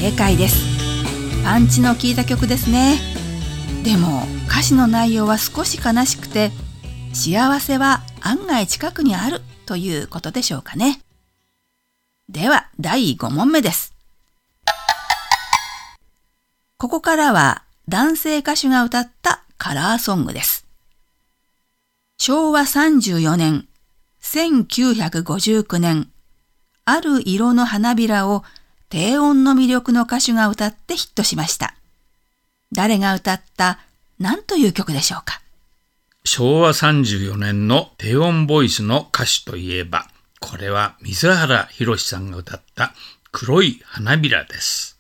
正解です。パンチの効いた曲ですね。でも歌詞の内容は少し悲しくて、幸せは案外近くにあるということでしょうかね。では第5問目です。ここからは男性歌手が歌ったカラーソングです。昭和34年、1959年、ある色の花びらを低音の魅力の歌手が歌ってヒットしました。誰が歌った何という曲でしょうか。 昭和34年の低音ボイスの歌手といえば、これは水原ひろしさんが歌った黒い花びらです。